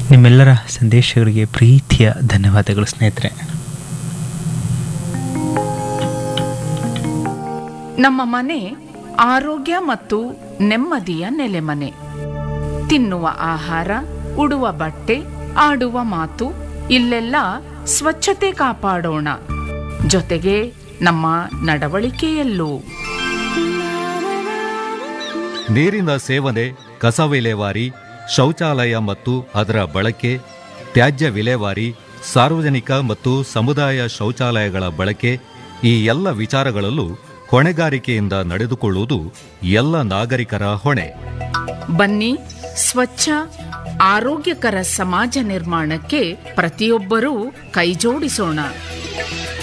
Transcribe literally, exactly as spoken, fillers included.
ನಿಮ್ಮೆಲ್ಲರ ಸಂದೇಶಗಳಿಗೆ ಪ್ರೀತಿಯ ಧನ್ಯವಾದಗಳು ಸ್ನೇಹಿತರೆ. ನಮ್ಮ ಮನೆ ಆರೋಗ್ಯ ಮತ್ತು ನೆಮ್ಮದಿಯ ನೆಲೆಮನೆ. ತಿನ್ನುವ ಆಹಾರ, ಉಡುವ ಬಟ್ಟೆ, ಆಡುವ ಮಾತು, ಇಲ್ಲೆಲ್ಲ ಸ್ವಚ್ಛತೆ ಕಾಪಾಡೋಣ. ಜೊತೆಗೆ ನಮ್ಮ ನಡವಳಿಕೆಯಲ್ಲೂ. ನೀರಿನ ಸೇವನೆ, ಕಸ ವಿಲೇವಾರಿ, ಶೌಚಾಲಯ ಮತ್ತು ಅದರ ಬಳಕೆ, ತ್ಯಾಜ್ಯ ವಿಲೇವಾರಿ, ಸಾರ್ವಜನಿಕ ಮತ್ತು ಸಮುದಾಯ ಶೌಚಾಲಯಗಳ ಬಳಕೆ, ಈ ಎಲ್ಲ ವಿಚಾರಗಳಲ್ಲೂ ಹೊಣೆಗಾರಿಕೆಯಿಂದ ನಡೆದುಕೊಳ್ಳುವುದು ಎಲ್ಲ ನಾಗರಿಕರ ಹೊಣೆ. ಬನ್ನಿ, ಸ್ವಚ್ಛ ಆರೋಗ್ಯಕರ ಸಮಾಜ ನಿರ್ಮಾಣಕ್ಕೆ ಪ್ರತಿಯೊಬ್ಬರೂ ಕೈಜೋಡಿಸೋಣ.